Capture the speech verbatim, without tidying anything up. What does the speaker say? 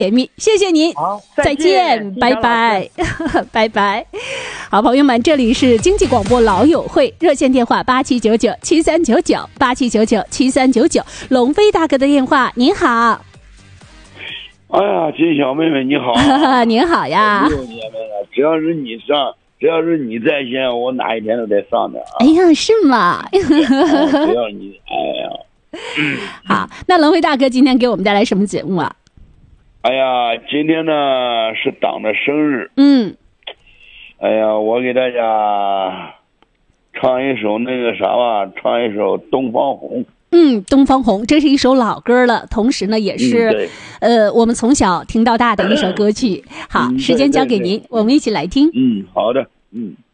甜蜜，谢谢您， 好， 再见，拜拜，拜拜。好，朋友们，这里是经济广播老友会，热线电话八七九九七三九九八七九九七三九九，龙飞大哥的电话，您好。 哎呀，金小妹妹你好。 您好呀。 六年了，只要是你上，只要是你在线，我哪一天都得上的啊。 哎呀，是吗？ 只要你，哎呀。 好，那龙飞大哥今天给我们带来什么节目啊？ 哎呀，今天呢是党的生日。 嗯。 哎呀，我给大家唱一首那个啥吧，唱一首《东方红》。 嗯，东方红，这是一首老歌了，同时呢也是、嗯、呃我们从小听到大的一首歌曲。好， 嗯、 时间交给您，我们一起来听。 嗯，好的，嗯。